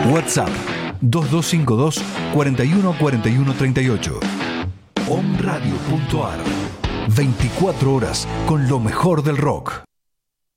WhatsApp 2252 41 41 38. Omradio.ar. 24 horas con lo mejor del rock.